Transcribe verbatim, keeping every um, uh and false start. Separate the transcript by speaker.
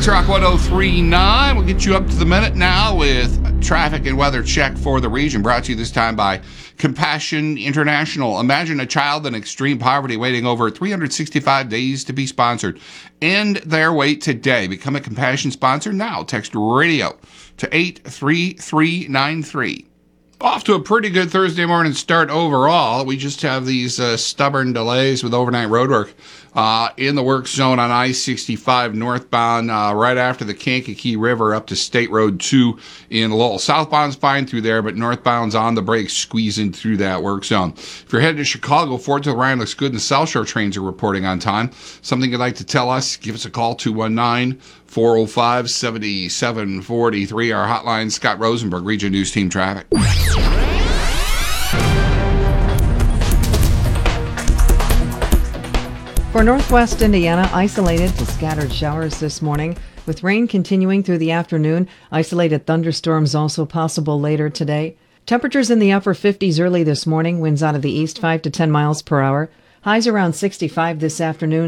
Speaker 1: Truck one oh three point nine. We'll get you up to the minute now with traffic and weather check for the region, brought to you this time by Compassion International. Imagine a child in extreme poverty waiting over three hundred sixty-five days to be sponsored. End their wait today. Become a Compassion sponsor now. Text radio to eight three three nine three. Off to a pretty good Thursday morning start overall. We just have these uh, stubborn delays with overnight roadwork uh, in the work zone on I sixty-five northbound uh, right after the Kankakee River up to State Road two in Lowell. Southbound's fine through there, but northbound's on the brakes squeezing through that work zone. If you're headed to Chicago, Fort to Ryan looks good and the South Shore trains are reporting on time. Something you'd like to tell us, give us a call, two one nine, four oh five, seven seven four three. Our hotline, Scott Rosenberg, Region News Team Traffic.
Speaker 2: For northwest Indiana, isolated to scattered showers this morning, with rain continuing through the afternoon. Isolated thunderstorms also possible later today. Temperatures in the upper fifties early this morning, winds out of the east five to ten miles per hour. Highs around sixty-five this afternoon.